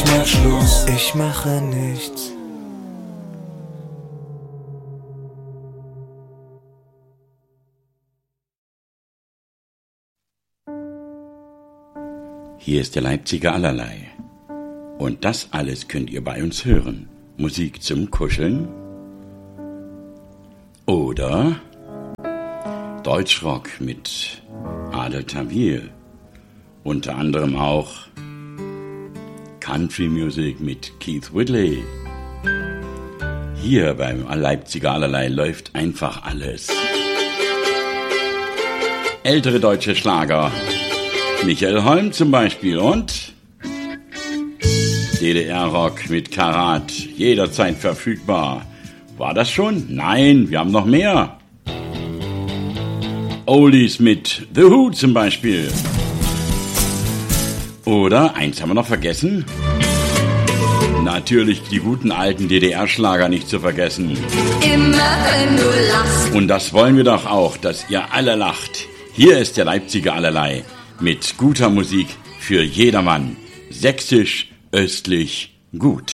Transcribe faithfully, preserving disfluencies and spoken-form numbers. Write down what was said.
mach Schluss, ich mache nichts. Hier ist der Leipziger Allerlei. Und das alles könnt ihr bei uns hören. Musik zum Kuscheln oder Deutschrock mit Adel Tawil. Unter anderem auch Country Music mit Keith Whitley. Hier beim Leipziger Allerlei läuft einfach alles. Ältere deutsche Schlager. Michael Holm zum Beispiel und D D R-Rock mit Karat, jederzeit verfügbar. War das schon? Nein, wir haben noch mehr. Oldies mit The Who zum Beispiel. Oder, eins haben wir noch vergessen. Natürlich die guten alten D D R-Schlager nicht zu vergessen. Immer wenn du lachst. Und das wollen wir doch auch, dass ihr alle lacht. Hier ist der Leipziger Allerlei. Mit guter Musik für jedermann. Sächsisch, östlich, gut.